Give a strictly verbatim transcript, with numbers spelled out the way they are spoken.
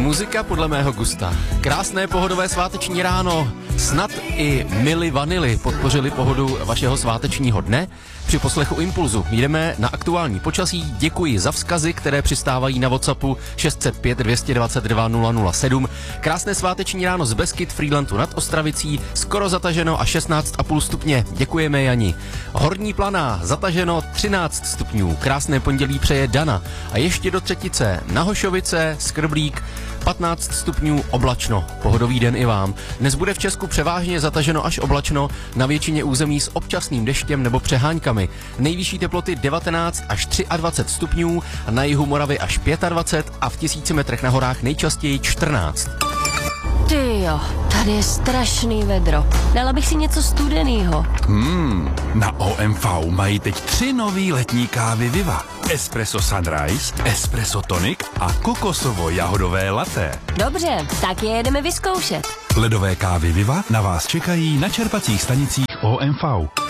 Muzika podle mého gusta. Krásné pohodové sváteční ráno. Snad i Milli Vanilli podpořili pohodu vašeho svátečního dne. Při poslechu Impulzu jdeme na aktuální počasí. Děkuji za vzkazy, které přistávají na WhatsAppu šest set pět dvě stě dvacet dva nula nula sedm. Krásné sváteční ráno z Beskyd Frýdlantu nad Ostravicí. Skoro zataženo a šestnáct a půl stupně. Děkujeme, Jani. Horní Planá zataženo třináct stupňů. Krásné pondělí přeje Dana. A ještě do Třetice na Hošovice, Skrblík, patnáct stupňů, oblačno. Pohodový den i vám. Dnes bude v Česku převážně zataženo až oblačno, na většině území s občasným deštěm nebo přeháňkami. Nejvyšší teploty devatenáct až dvacet tři stupňů, na jihu Moravy až dvacet pět a v tisíci metrech na horách nejčastěji čtrnáct. Ty jo, tady je strašný vedro. Dala bych si něco studenýho. Hmm, na O M V mají teď tři nový letní kávy Viva. Espresso Sunrise, Espresso Tonic a kokosovo-jahodové latte. Dobře, tak je jedeme vyzkoušet. Ledové kávy Viva na vás čekají na čerpacích stanicích O M V.